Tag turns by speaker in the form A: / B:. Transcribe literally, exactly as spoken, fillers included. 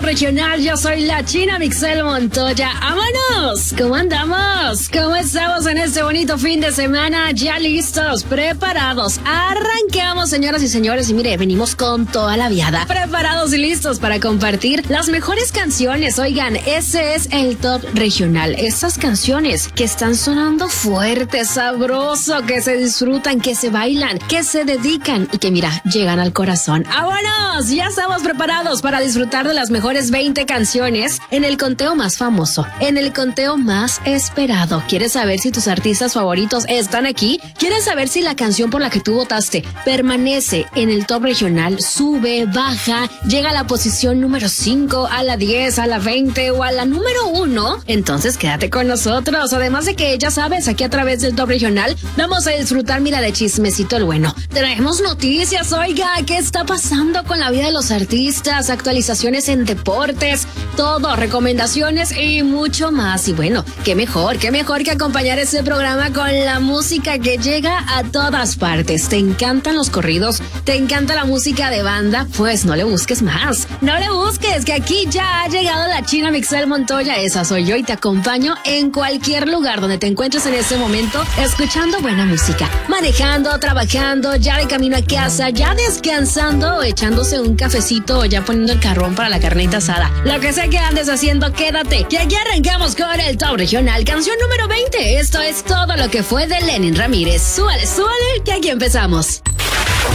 A: regional. Yo soy la China Mixel Montoya. ¡Vámonos! ¿Cómo andamos? ¿Cómo estamos en este bonito fin de semana? Ya listos, preparados. Arrancamos, señoras y señores. Y mire, venimos con toda la viada. Preparados y listos para compartir las mejores canciones. Oigan, ese es el top regional. Esas canciones que están sonando fuerte, sabroso, que se disfrutan, que se bailan, que se dedican y que, mira, llegan al corazón. ¡Vámonos! Ya estamos preparados para disfrutar de las mejores veinte canciones en el conteo más famoso, en el conteo más esperado. ¿Quieres saber si tus artistas favoritos están aquí? ¿Quieres saber si la canción por la que tú votaste permanece en el top regional, sube, baja, llega a la posición número cinco, a la diez, a la veinte o a la número uno? Entonces quédate con nosotros. Además de que, ya sabes, aquí a través del top regional vamos a disfrutar, mira, de chismecito el bueno. Traemos noticias, oiga, ¿qué está pasando con la vida de los artistas? Actualizaciones en deportes, todo, recomendaciones y mucho más. Y bueno, qué mejor, qué mejor que acompañar este programa con la música que llega a todas partes. ¿Te encantan los corridos? ¿Te encanta la música de banda? Pues no le busques más, no le busques, que aquí ya ha llegado la China Mixel Montoya. Esa soy yo y te acompaño en cualquier lugar donde te encuentres en este momento, escuchando buena música, manejando, trabajando, ya de camino a casa, ya descansando o echándose un cafecito o ya poniendo el carrón para la carnita asada. Lo que sea que andes haciendo, quédate, que aquí arrancamos con el top regional, canción número veinte. Esto es todo lo que fue de Lenin Ramírez. Súbale, súbale, que aquí empezamos.